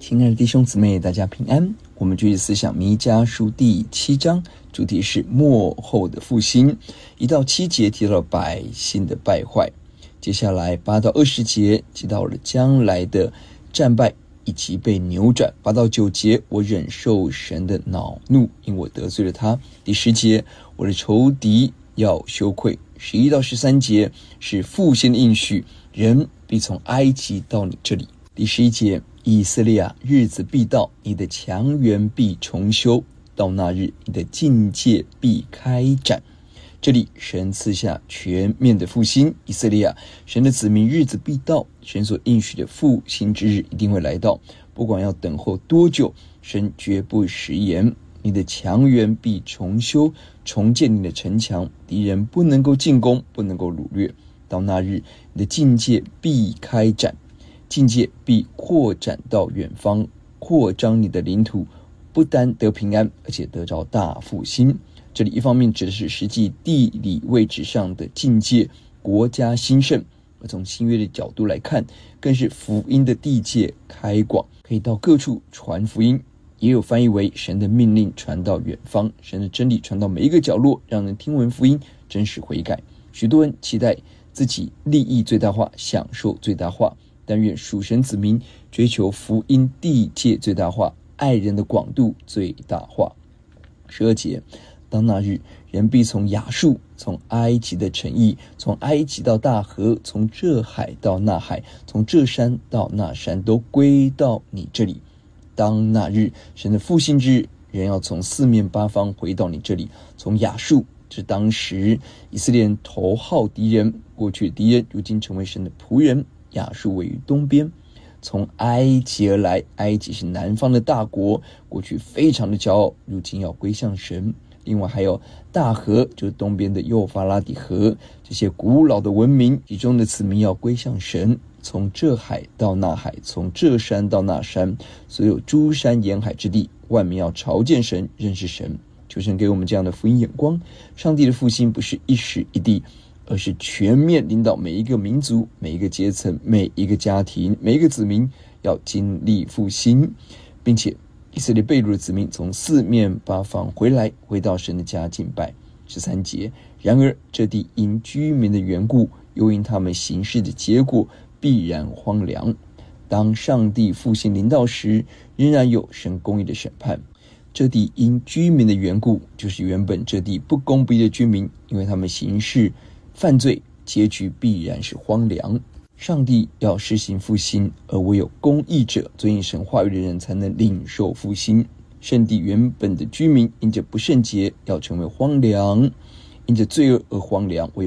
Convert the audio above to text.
亲爱的弟兄姊妹，大家平安。我们继续思想弥迦书第7章，主题是末后的复兴。1到7节提到了百姓的败坏，接下来8到20节提到了将来的战败以及被扭转。8到9节，我忍受神的恼怒，因我得罪了他。第10节，我的仇敌要羞愧。11到13节是复兴的应许，人必从埃及到你这里。第11节，以色列啊，日子必到，你的强援必重修，到那日，你的境界必开展。这里神赐下全面的复兴。以色列啊，神的子民日子必到，神所应许的复兴之日一定会来到，不管要等候多久，神绝不食言。你的强援必重修，重建你的城墙，敌人不能够进攻，不能够掳掠。到那日，你的境界必开展，境界必扩展到远方，扩张你的领土，不单得平安，而且得着大复兴。这里一方面指的是实际地理位置上的境界，国家兴盛，而从新约的角度来看，更是福音的地界开广，可以到各处传福音。也有翻译为神的命令传到远方，神的真理传到每一个角落，让人听闻福音，真实悔改。许多人期待自己利益最大化，享受最大化，但愿属神子民追求福音地界最大化，爱人的广度最大化。12节，当那日，人必从亚述，从埃及的城邑，从埃及到大河，从这海到那海，从这山到那山，都归到你这里。当那日，神的复兴之日，人要从四面八方回到你这里。从亚述，是当时以色列人头号敌人，过去的敌人如今成为神的仆人。亚述位于东边。从埃及而来，埃及是南方的大国，过去非常的骄傲，如今要归向神。另外还有大河，就是东边的幼发拉底河，这些古老的文明，其中的子民要归向神。从这海到那海，从这山到那山，所有诸山沿海之地，万民要朝见神，认识神。求神给我们这样的福音眼光。上帝的复兴不是一时一地，而是全面领导每一个民族、每一个阶层、每一个家庭、每一个子民要经历复兴，并且以色列被掳的子民从四面八方回来，回到神的家敬拜。13节，然而这地因居民的缘故，又因他们行事的结果，必然荒凉。当上帝复兴临到时，仍然有神公义的审判。这地因居民的缘故，就是原本这地不公不义的居民，因为他们行事犯罪，结局必然是荒凉。上帝要施行复兴，而唯有公义者、遵行神话语的人才能领受复兴。圣地原本的居民因着不圣洁，要成为荒凉，因着罪恶而荒凉，唯有